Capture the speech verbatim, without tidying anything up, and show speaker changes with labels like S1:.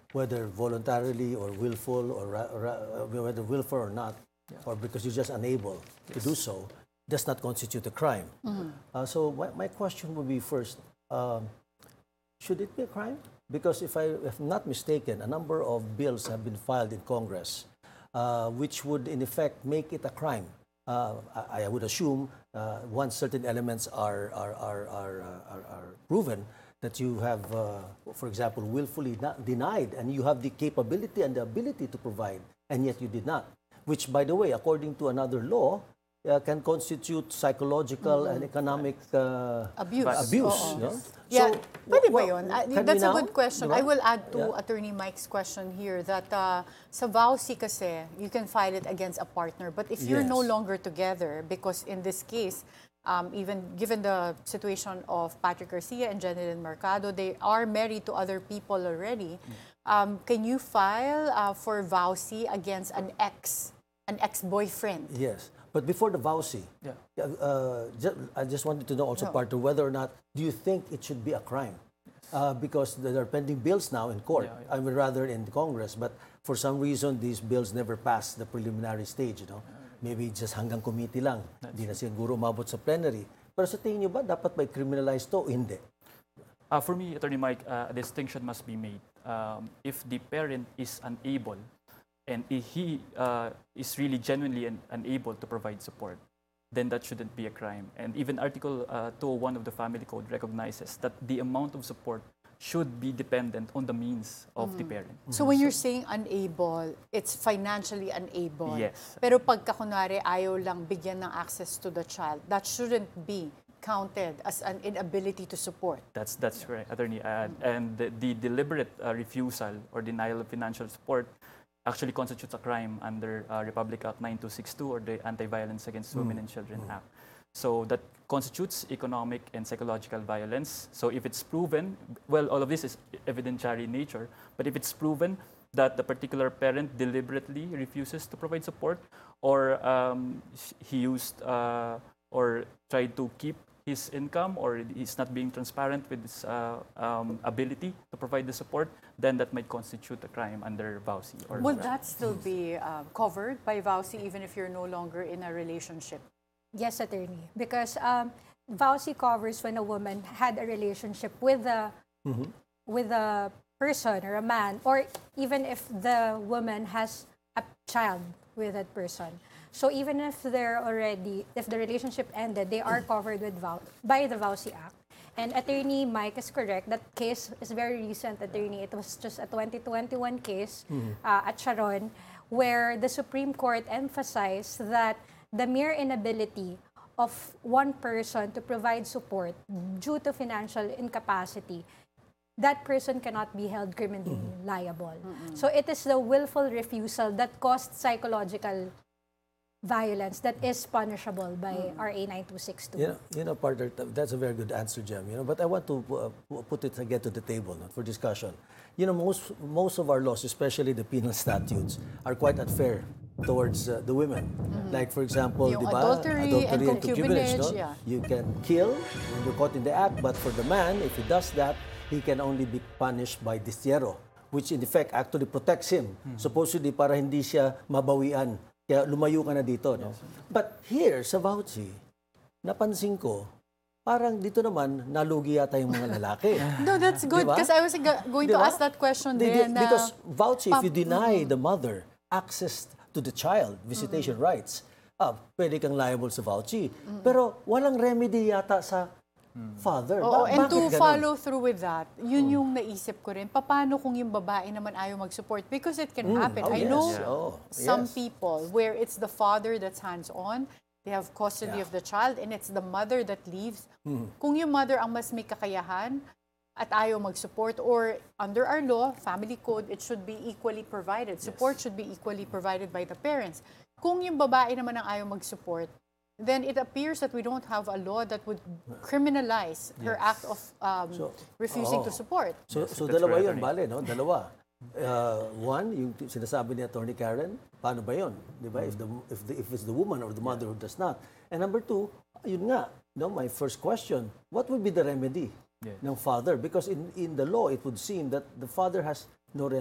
S1: whether voluntarily or willful or ra- ra- uh, whether willful or not, yeah. or because you're just unable yes. to do so, does not constitute a crime. Mm-hmm. uh, so my, my question would be first, um, should it be a crime? Because if I if not mistaken, a number of bills have been filed in Congress, uh, which would in effect make it a crime. Uh, I, I would assume uh, once certain elements are are are are, uh, are, are proven, that you have, uh, for example, willfully not denied, and you have the capability and the ability to provide, and yet you did not. Which, by the way, according to another law, uh, can constitute psychological mm-hmm. and economic uh,
S2: abuse.
S1: abuse
S2: Oo.
S1: no?
S2: Yeah,
S1: So,
S2: pwede ba
S1: well,
S2: yun? Uh,
S1: can
S2: that's
S1: we
S2: a
S1: now?
S2: good question.
S1: Diba?
S2: I will add to
S1: Yeah.
S2: Attorney Mike's question here that uh, sa vowsy kasi, you can file it against a partner. But if you're
S1: Yes.
S2: no longer together, because in this case, um, even given the situation of Patrick Garcia and Jenilyn Mercado, they are married to other people already. Um, can you file uh, for vowsy against an ex, an ex-boyfriend?
S1: Yes. But before the vowsy,
S3: Yeah.
S1: uh, just, I just wanted to know also,
S2: No.
S1: part of whether or not, do you think it should be a crime? Uh, because there are pending bills now in court,
S3: Yeah, yeah.
S1: I mean rather in Congress, but for some reason these bills never passed the preliminary stage, you know? Maybe just hanggang committee lang, hindi na siguro umabot sa plenary. Pero sa tingin niyo ba, dapat may criminalize to o hindi?
S3: Uh, for me, Attorney Mike, uh, a distinction must be made. Um, if the parent is unable and if he uh, is really genuinely un unable to provide support, then that shouldn't be a crime. And even Article uh, two oh one of the Family Code recognizes that the amount of support should be dependent on the means of mm. the parent.
S2: So when you're saying unable, it's financially unable.
S3: Yes.
S2: Pero pagka kunwari ayaw lang bigyan ng access to the child, that shouldn't be counted as an inability to support.
S3: That's that's right, Attorney. Uh, and the, the deliberate uh, refusal or denial of financial support actually constitutes a crime under uh, Republic Act nine two six two or the Anti-Violence Against Women and Children Act. So that constitutes economic and psychological violence. So if it's proven, well, all of this is evidentiary in nature, but if it's proven that the particular parent deliberately refuses to provide support, or um, he used uh, or tried to keep his income, or he's not being transparent with his uh, um, ability to provide the support, then that might constitute a crime under vowsy. Or
S2: Would that still be uh, covered by vowsy even if you're no longer in a relationship?
S4: Yes, attorney. Because um, vowsy covers when a woman had a relationship with a mm-hmm. with a person or a man, or even if the woman has a child with that person. So even if they're already, if the relationship ended, they are covered with vow by the Vowsy Act. And Attorney Mike is correct. That case is very recent, Attorney. It was just a twenty twenty-one case mm-hmm. uh, at Sharon, where the Supreme Court emphasized that the mere inability of one person to provide support due to financial incapacity, that person cannot be held criminally mm-hmm. liable. Mm-hmm. So it is the willful refusal that caused psychological violence that is punishable by mm. R A nine two six two.
S1: You know, you know, partner, that's a very good answer, Jem. You know, but I want to uh, put it again to the table no, for discussion. You know, most most of our laws, especially the penal statutes, are quite unfair towards uh, the women. Mm-hmm. Like, for example,
S2: yung
S1: diba?
S2: adultery,
S1: adultery
S2: and
S1: and concubinage.
S2: concubinage,
S1: No?
S2: yeah.
S1: You can kill when you're caught in the act, but for the man, if he does that, he can only be punished by destierro, which in effect actually protects him, mm-hmm. supposedly para hindi siya mabawian. Kaya lumayo ka na dito, no? Yes. But here, sa vowsy, napansin ko, parang dito naman, nalugi yata yung mga lalaki.
S2: No, that's good, because diba? I was going diba? to ask that question
S1: Di,
S2: then.
S1: Di, because vowsy, if you deny
S2: mm-hmm.
S1: the mother access to the child, visitation mm-hmm. rights, ah, pwede kang liable sa vowsy. Mm-hmm. Pero walang remedy yata sa father.
S2: Oo,
S1: ba
S2: and to
S1: ganun?
S2: follow through with that, yun mm. yung naisip ko rin. Paano kung yung babae naman ayaw mag-support? Because it can
S1: mm.
S2: happen.
S1: Oh,
S2: I
S1: yes.
S2: know
S1: yeah. oh,
S2: some
S1: yes.
S2: people where it's the father that's hands-on, they have custody
S1: yeah.
S2: of the child, and it's the mother that leaves.
S1: Mm.
S2: Kung yung mother ang mas may kakayahan at ayaw mag-support, or under our law, family code, it should be equally provided. Support yes. should be equally provided by the parents. Kung yung babae naman ang ayaw mag-support, then it appears that we don't have a law that would criminalize yes. her act of um, so, refusing oh. to support.
S1: So, so dalawa yun, bale, no? Dalawa. Uh, one, yung sinasabi ni Attorney Karen, paano ba yun? Di ba? Mm. If, the, if, the, if it's the woman or the mother who does not. And number two, yun nga, no, my first question, what would be the remedy yes. ng father? Because in, in the law, it would seem that the father has no remedy.